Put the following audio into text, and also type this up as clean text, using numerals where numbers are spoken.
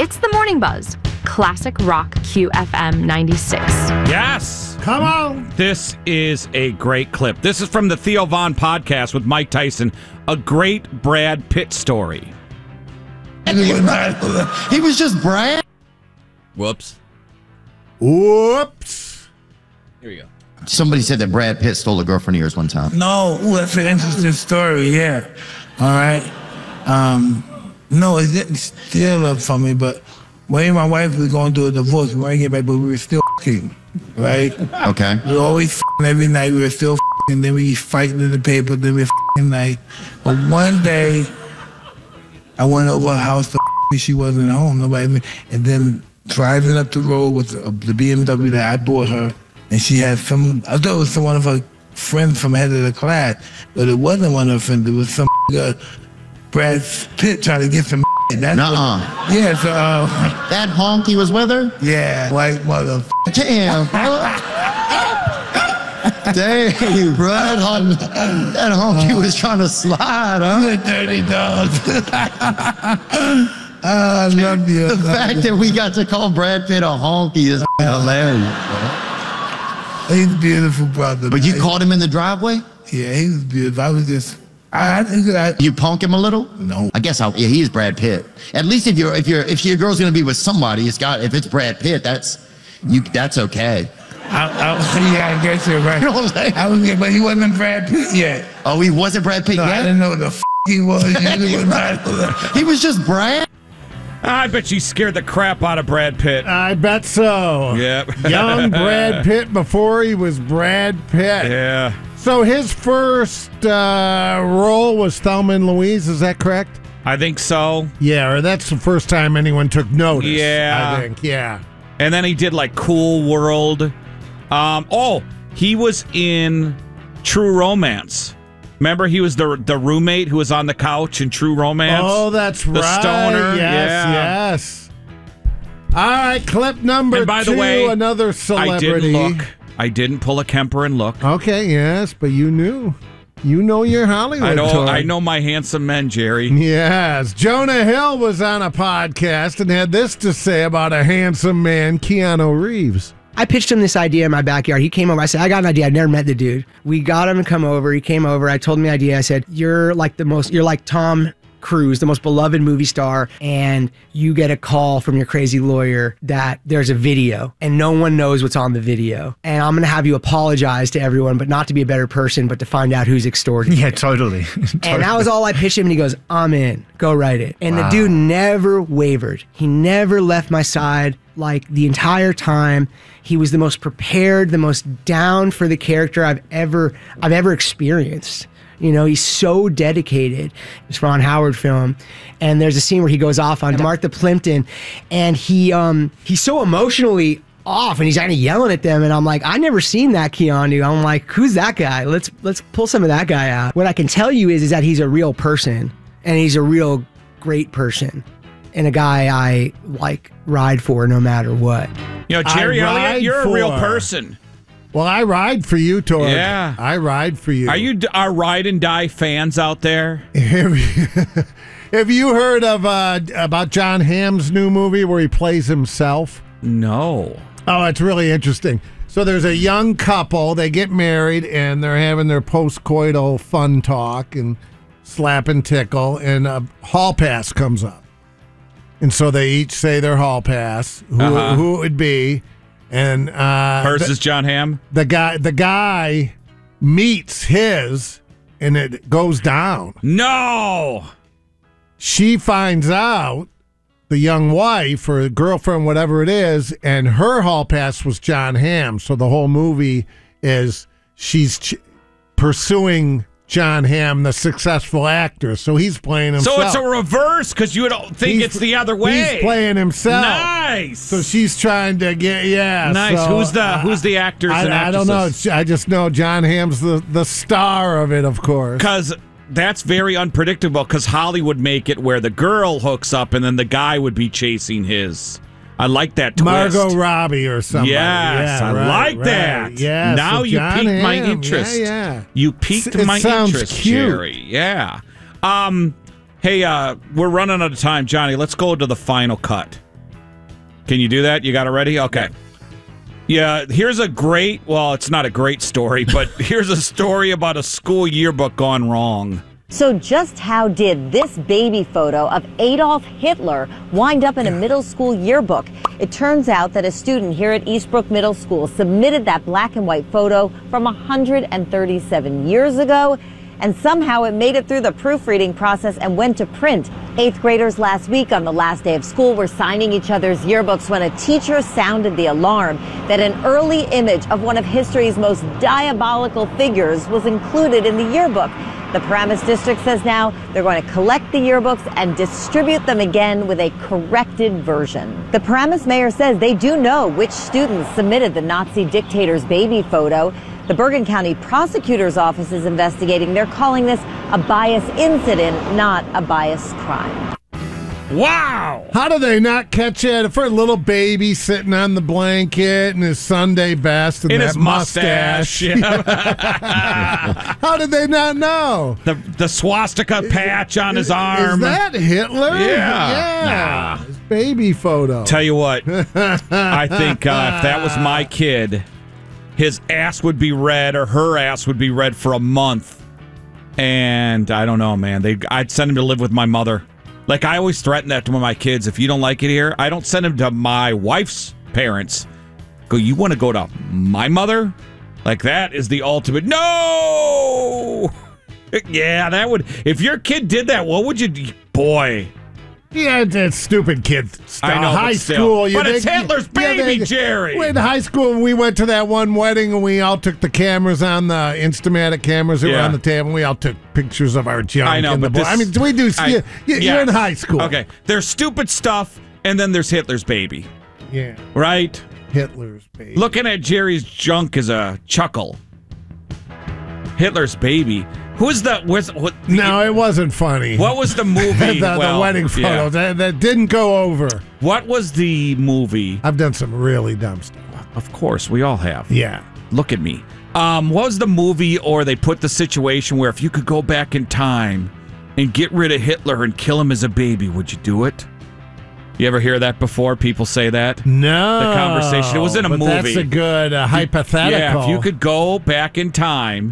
It's the Morning Buzz. Classic Rock QFM 96. Yes. Come on. This is a great clip. This is from the Theo Von podcast with Mike Tyson. A great Brad Pitt story. He was just Brad. Whoops. Whoops. Here we go. Somebody said that Brad Pitt stole a girlfriend of yours one time. No, that's an interesting story, yeah. All right. No, it didn't steal up from me, but me and my wife was going through a divorce. We weren't getting back, but we were still f***ing, right? Okay. We were always f***ing every night. We were still f***ing, then we fighting in the paper, then we f***ing night. But one day, I went over her house to f***, she wasn't home, nobody, and then driving up the road with the BMW that I bought her, and she had I thought it was one of her friends from head of the class, but it wasn't one of her friends, it was some Brad Pitt trying to get some That's yeah, so... that honky was with her? Yeah, white mother... Damn, Dang, bro, that honky was trying to slide, huh? Dirty dog. I love you. The fact that we got to call Brad Pitt a honky is hilarious, bro. He's a beautiful brother. But you caught him in the driveway? Yeah, he was beautiful. I was just... You punk him a little? No. I guess he is Brad Pitt. At least if your girl's gonna be with somebody, if it's Brad Pitt, that's okay. Yeah, I guess you're right. You know what I'm saying? But he wasn't Brad Pitt yet. Oh, he wasn't Brad Pitt yet? I didn't know what the he was. He was just Brad. I bet you scared the crap out of Brad Pitt. I bet so. Yep. Young Brad Pitt before he was Brad Pitt. Yeah. So his first role was Thelma and Louise, is that correct? I think so. Yeah, or that's the first time anyone took notice. Yeah. I think, yeah. And then he did like Cool World. He was in True Romance. Remember, he was the roommate who was on the couch in True Romance? Oh, that's right. The stoner. Yes. All right, clip number and by 2, the way, another celebrity. I didn't pull a Kemper and look. Okay, yes, but you knew. You know your Hollywood toy. I know my handsome men, Jerry. Yes. Jonah Hill was on a podcast and had this to say about a handsome man, Keanu Reeves. I pitched him this idea in my backyard. He came over. I said, I got an idea. I'd never met the dude. We got him to come over. He came over. I told him the idea. I said, you're like Tom Cruise, the most beloved movie star, and you get a call from your crazy lawyer that there's a video and no one knows what's on the video. And I'm going to have you apologize to everyone, but not to be a better person, but to find out who's extorting. Yeah, totally. And that was all I pitched him, and he goes, I'm in. Go write it. And the dude never wavered. He never left my side. Like the entire time, he was the most prepared, the most down for the character I've ever experienced. You know, he's so dedicated. It's Ron Howard film, and there's a scene where he goes off on Martha Plimpton, and he's so emotionally off, and he's kind of yelling at them, and I'm like, I never seen that Keanu. I'm like, who's that guy? Let's pull some of that guy out. What I can tell you is that he's a real person, and he's a real great person, and a guy I ride for no matter what. You know, Jerry Elliott, you're a real person. Well, I ride for you, Torg. Yeah. I ride for you. Are you our ride and die fans out there? Have you heard of about Jon Hamm's new movie where he plays himself? No. Oh, it's really interesting. So there's a young couple. They get married, and they're having their post-coital fun talk and slap and tickle, and a hall pass comes up. And so they each say their hall pass, who it would be. And hers is Jon Hamm. The guy meets his, and it goes down. No. She finds out, the young wife or girlfriend, whatever it is, and her hall pass was Jon Hamm. So the whole movie is she's pursuing Jon Hamm, the successful actor. So he's playing himself. So it's a reverse, because you would think it's the other way. He's playing himself. Nice. So she's trying to get, Nice. So, who's the actors and actresses? I don't know. I just know Jon Hamm's the star of it, of course. Because that's very unpredictable, because Hollywood make it where the girl hooks up and then the guy would be chasing his. I like that twist. Margot Robbie or something. Yes, I like that. Yeah, now so you piqued Hamm, my interest. Yeah. You piqued my interest, cute. Jerry. Yeah. Hey, we're running out of time, Johnny. Let's go to the final cut. Can you do that? You got it ready? Okay. Yeah, here's a great, well, it's not a great story, but here's a story about a school yearbook gone wrong. So just how did this baby photo of Adolf Hitler wind up in a middle school yearbook? It turns out that a student here at Eastbrook Middle School submitted that black and white photo from 137 years ago, and somehow it made it through the proofreading process and went to print. 8th graders last week on the last day of school were signing each other's yearbooks when a teacher sounded the alarm that an early image of one of history's most diabolical figures was included in the yearbook. The Paramus District says now they're going to collect the yearbooks and distribute them again with a corrected version. The Paramus mayor says they do know which students submitted the Nazi dictator's baby photo. The Bergen County Prosecutor's Office is investigating. They're calling this a bias incident, not a bias crime. Wow! How do they not catch it for a little baby sitting on the blanket in his Sunday best and In that his mustache. Yeah. How did they not know? The swastika patch on his arm. Is that Hitler? Yeah. His baby photo. Tell you what, I think if that was my kid, his ass would be red or her ass would be red for a month. And I don't know, man. I'd send him to live with my mother. Like, I always threaten that to my kids. If you don't like it here, I don't send him to my wife's parents. Go, you want to go to my mother? Like, that is the ultimate. No! Yeah, that would. If your kid did that, what would you do? Boy. Yeah, that stupid kid stuff. I know, high but still. school. But it's Hitler's baby, Jerry. In high school, we went to that one wedding, and we all took the cameras on the Instamatic cameras that were on the table. And we all took pictures of our junk. I know, but I mean, we do. You're in high school. Okay, there's stupid stuff, and then there's Hitler's baby. Yeah. Right? Hitler's baby. Looking at Jerry's junk is a chuckle. Hitler's baby. Who's the? No, it wasn't funny. What was the movie? the wedding photo that didn't go over. What was the movie? I've done some really dumb stuff. Of course, we all have. Yeah. Look at me. What was the movie, or they put the situation where if you could go back in time and get rid of Hitler and kill him as a baby, would you do it? You ever hear that before? People say that? No. The conversation. It was in a movie. That's a good hypothetical. Yeah, if you could go back in time